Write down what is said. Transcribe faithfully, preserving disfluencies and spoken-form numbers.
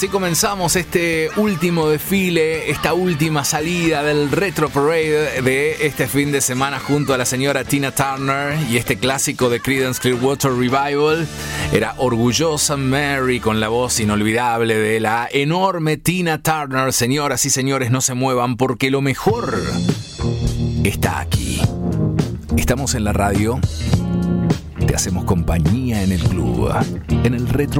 así comenzamos este último desfile, esta última salida del Retro Parade de este fin de semana junto a la señora Tina Turner y este clásico de Creedence Clearwater Revival. Era Orgullosa Mary con la voz inolvidable de la enorme Tina Turner. Señoras y señores, no se muevan porque lo mejor está aquí. Estamos en la radio. Te hacemos compañía en el club, en el Retro